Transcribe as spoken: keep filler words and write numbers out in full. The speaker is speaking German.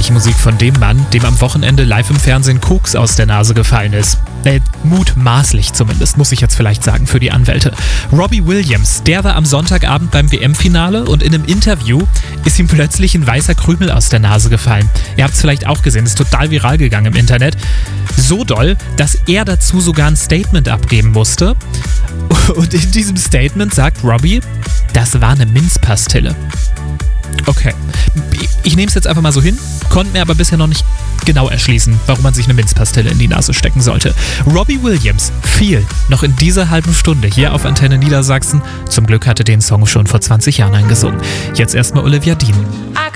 mutmaßlich Musik von dem Mann, dem am Wochenende live im Fernsehen Koks aus der Nase gefallen ist. Äh, mutmaßlich zumindest, muss ich jetzt vielleicht sagen, für die Anwälte. Robbie Williams, der war am Sonntagabend beim W M-Finale und in einem Interview ist ihm plötzlich ein weißer Krümel aus der Nase gefallen. Ihr habt es vielleicht auch gesehen, ist total viral gegangen im Internet. So doll, dass er dazu sogar ein Statement abgeben musste. Und in diesem Statement sagt Robbie, das war eine Minzpastille. Okay, ich nehme es jetzt einfach mal so hin, konnte mir aber bisher noch nicht genau erschließen, warum man sich eine Minzpastille in die Nase stecken sollte. Robbie Williams, viel noch in dieser halben Stunde hier auf Antenne Niedersachsen. Zum Glück hatte den Song schon vor zwanzig Jahren eingesungen. Jetzt erstmal Olivia Dean.